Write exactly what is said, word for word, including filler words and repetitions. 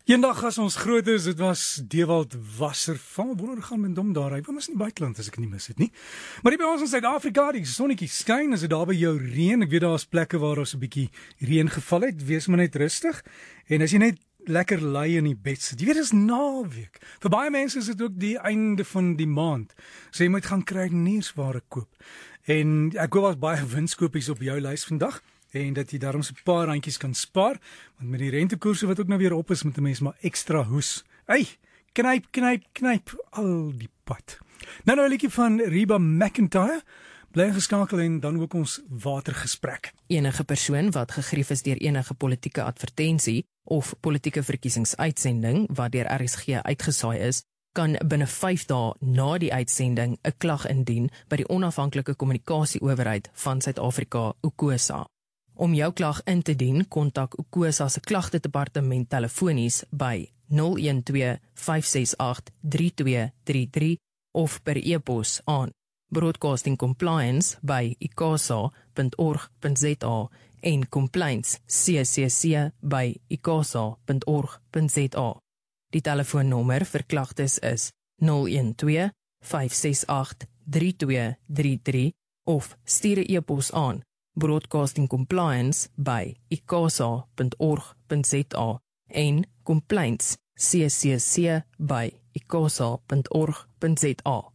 Eendag as ons groot is, dit was Dewald Wasserval, wonder gaan met hom daar, hy was in die buiteland as ek nie mis het nie. Maar hier by ons in Suid-Afrika, die sonnetjie skyn, as dit daar by jou reën, ek weet daar is plekke waar ons 'n bietjie reën geval het, wees maar net rustig, en as jy net lekker lei in die bed sit, jy weet, dit is naweek. Vir baie mense is dit ook die einde van die maand, so jy moet gaan kruideniersware koop. En ek hoop daar's baie winskoopies op jou lys vandag, en dat jy daarom so 'n paar randjies kan spaar, want met die rentekoerse wat ook nou weer op is, moet 'n mens maar ekstra hoes. Ey, knyp, knyp, knyp, al die pad. Nou nou 'n liedjie van Reba McEntire, bly geskakel en dan ook ons watergesprek. Enige persoon wat gegrief is deur enige politieke advertensie of politieke verkiesingsuitsending wat deur R S G uitgesaai is, kan binne vyf dae na die uitsending 'n klag indien by die onafhanklike kommunikasieowerheid van Suid-Afrika, UKOSA. Om jou klag in te dien, kontak UKOSA se klagtedepartement telefonies by nul een twee vyf ses agt drie twee drie drie of per e-pos aan broadcastingcompliance by i k a s a punt org punt z a en complaints c c c by i k a s a punt org punt z a. Die telefoonnommer vir klagtes is nul een twee vyf ses agt drie twee drie drie of stuur 'n e-pos aan broadcastingcompliance by i k a s a punt org punt z a en complaints c c c by i k a s a punt org punt z a.